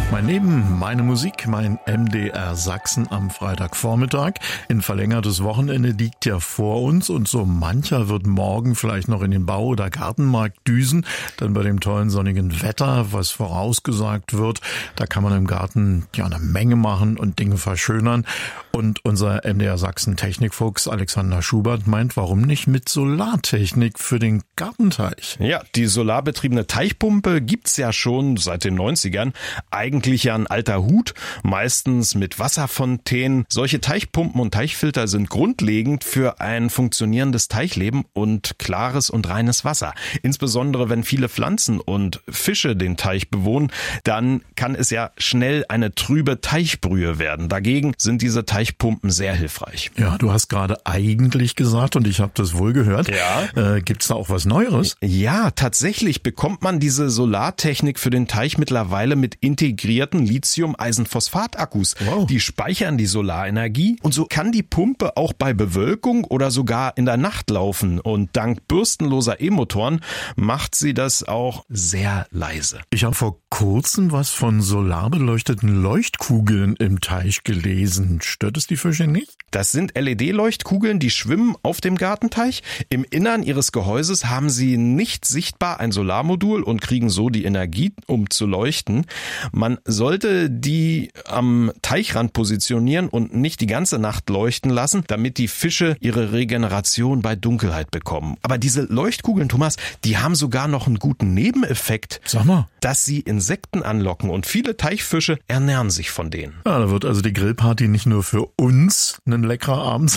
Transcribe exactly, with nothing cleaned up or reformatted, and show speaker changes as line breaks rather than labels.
Mein Leben, meine Musik, mein M D R Sachsen am Freitagvormittag. Ein verlängertes Wochenende liegt ja vor uns und so mancher wird morgen vielleicht noch in den Bau- oder Gartenmarkt düsen. Dann bei dem tollen sonnigen Wetter, was vorausgesagt wird, da kann man im Garten ja eine Menge machen und Dinge verschönern. Und unser M D R Sachsen Technikfuchs Alexander Schubert meint, warum nicht mit Solartechnik für den Gartenteich?
Ja, die solarbetriebene Teichpumpe gibt's ja schon seit den neunzigern. Eigentlich ja ein alter Hut, meistens mit Wasserfontänen. Solche Teichpumpen und Teichfilter sind grundlegend für ein funktionierendes Teichleben und klares und reines Wasser. Insbesondere wenn viele Pflanzen und Fische den Teich bewohnen, dann kann es ja schnell eine trübe Teichbrühe werden. Dagegen sind diese Teichpumpen sehr hilfreich.
Ja, du hast gerade eigentlich gesagt und ich habe das wohl gehört.
Ja.
Äh, gibt's da auch was Neueres?
Ja, tatsächlich bekommt man diese Solartechnik für den Teich mittlerweile mit integrierten Lithium-Eisenphosphat-Akkus.
Wow.
Die speichern die Solarenergie und so kann die Pumpe auch bei Bewölkung oder sogar in der Nacht laufen. Und dank bürstenloser E-Motoren macht sie das auch sehr leise.
Ich habe vor kurzem was von solarbeleuchteten Leuchtkugeln im Teich gelesen. Stört es die Fische nicht?
Das sind L E D-Leuchtkugeln, die schwimmen auf dem Gartenteich. Im Innern ihres Gehäuses haben sie nicht sichtbar ein Solarmodul und kriegen so die Energie, um zu leuchten. Man sollte die am Teichrand positionieren und nicht die ganze Nacht leuchten lassen, damit die Fische ihre Regeneration bei Dunkelheit bekommen. Aber diese Leuchtkugeln, Thomas, die haben sogar noch einen guten Nebeneffekt.
Sag mal.
Dass sie Insekten anlocken und viele Teichfische ernähren sich von denen.
Ja, da wird also die Grillparty nicht nur für uns ein leckerer Abend